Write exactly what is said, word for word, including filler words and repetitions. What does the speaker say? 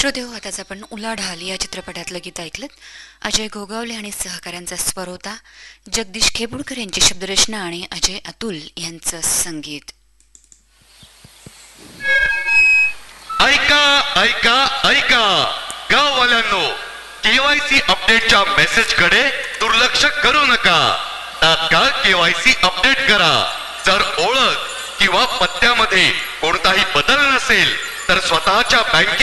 श्रोतेहो, आताच आपण उलाढाल या चित्रपटातलं गीत ऐकलं. अजय गोगावले आणि सहकाऱ्यांचा स्वर होता. जगदीश खेपुडकर यांची शब्दरचना आणि अजय अतुल यांचं संगीत. ऐका ऐका ऐका गाववाल्यांनो, केवायसी अपडेटच्या मेसेज कडे दुर्लक्ष करू नका. तात्काळ केवायसी अपडेट करा. जर ओळख किंवा पत्त्यामध्ये कोणताही बदल नसेल तर स्वतःच्या बँके